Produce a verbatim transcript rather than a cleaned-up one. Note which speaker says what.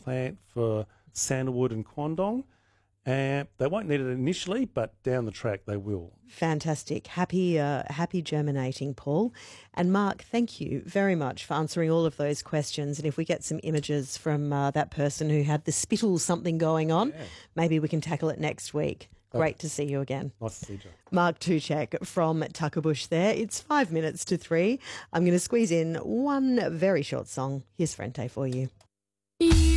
Speaker 1: plant for sandalwood and quandong. And they won't need it initially, but down the track they will.
Speaker 2: Fantastic. Happy uh, happy germinating, Paul. And Mark, thank you very much for answering all of those questions. And if we get some images from uh, that person who had the spittle something going on, yeah. maybe we can tackle it next week. Great okay. to see you again.
Speaker 1: Nice to see you, Joe.
Speaker 2: Mark Tuchek from Tuckerbush there. It's five minutes to three. I'm going to squeeze in one very short song. Here's Frente for you.